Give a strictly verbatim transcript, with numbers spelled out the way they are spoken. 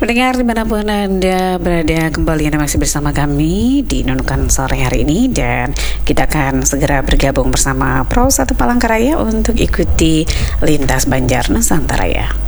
Pendengar dimanapun Anda berada, kembali Anda masih bersama kami di Nunukan sore hari ini. Dan kita akan segera bergabung bersama Pro satu Palangkaraya untuk ikuti Lintas Banjar Nusantara ya.